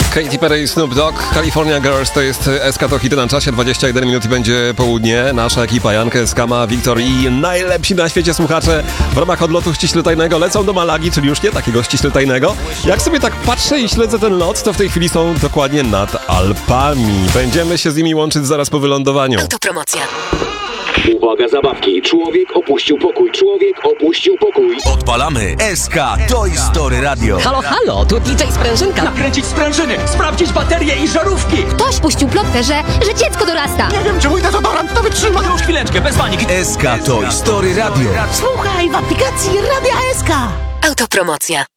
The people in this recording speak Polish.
Katy Perry i Snoop Dogg, California Girls, to jest SK, to hity na czasie, 21 minut i będzie południe. Nasza ekipa, Jankę, Skama, Wiktor i najlepsi na świecie słuchacze w ramach odlotu ściśle tajnego lecą do Malagi, czyli już nie takiego ściśle tajnego. Jak sobie tak patrzę i śledzę ten lot, to w tej chwili są dokładnie nad Alpami. Będziemy się z nimi łączyć zaraz po wylądowaniu. Autopromocja. Uwaga, zabawki. Człowiek opuścił pokój. Człowiek opuścił pokój. Odpalamy SK Toy Story Radio. Halo, halo, tu DJ Sprężynka. Nakręcić sprężyny, sprawdzić baterie i żarówki. Ktoś puścił plotkę, że dziecko dorasta. Nie wiem, czy mój dezodorant to wytrzyma. Już chwileczkę, bez paniki. SK Toy Story Radio. Słuchaj w aplikacji Radia SK. Autopromocja.